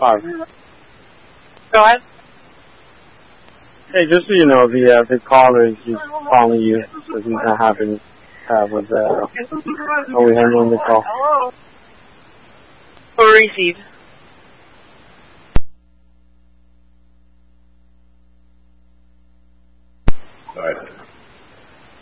5. Go ahead. Hey, just so you know, the caller is just calling you. Doesn't happen with when we handle the call. Or receive. All right.